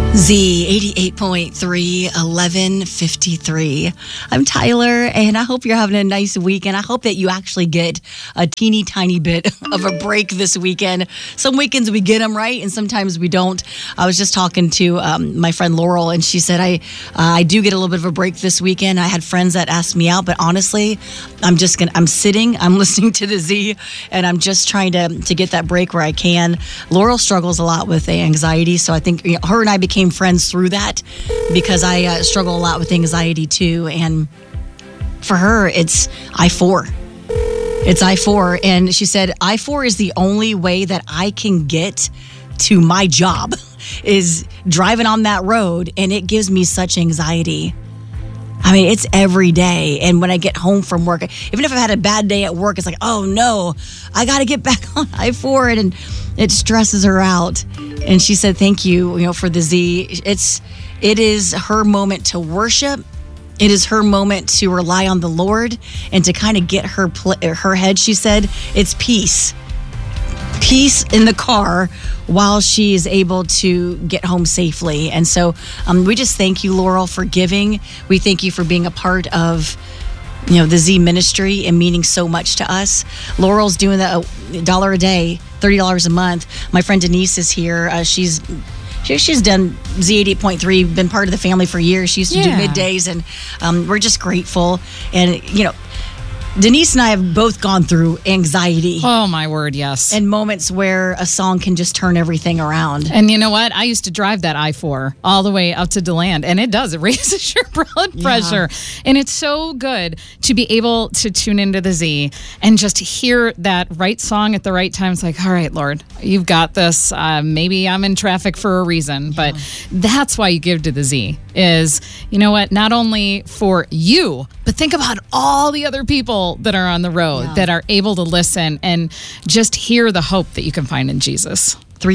Z 88.3, 1153. I'm Tyler, and I hope you're having a nice weekend. I hope that you actually get a teeny tiny bit of a break this weekend. Some weekends we get them right, and sometimes we don't. I was just talking to my friend Laurel, and she said, I do get a little bit of a break this weekend. I had friends that asked me out, but honestly, I'm sitting, I'm listening to the Z, and I'm just trying to get that break where I can. Laurel struggles a lot with anxiety, so I think her and I became friends through that because I struggle a lot with anxiety too. And for her, it's I-4. It's I-4. And she said, I-4 is the only way that I can get to my job is driving on that road. And it gives me such anxiety. I mean, it's every day. And when I get home from work, even if I've had a bad day at work, it's like, oh no, I got to get back on I-4. And it stresses her out. And she said, thank you, for the Z. It is her moment to worship. It is her moment to rely on the Lord and to kind of get her head. She said, it's peace. Peace in the car while she is able to get home safely. And so we just thank you, Laurel, for giving. We thank you for being a part of the Z ministry and meaning so much to us. Laurel's doing $1 a day, $30 a month. My friend Denise is here. She's done Z 88.3, been part of the family for years. She used to do middays, and we're just grateful. And, Denise and I have both gone through anxiety. Oh, my word, yes. And moments where a song can just turn everything around. And you know what? I used to drive that I-4 all the way up to DeLand, and it does. It raises your blood pressure. And it's so good to be able to tune into the Z and just hear that right song at the right time. It's like, all right, Lord, you've got this. Maybe I'm in traffic for a reason, but that's why you give to the Z is, not only for you, but think about all the other people that are on the road that are able to listen and just hear the hope that you can find in Jesus.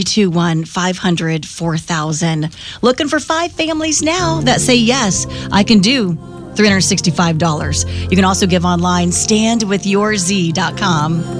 321-500-4000. Looking for 5 families now that say, yes, I can do $365. You can also give online, standwithyourz.com.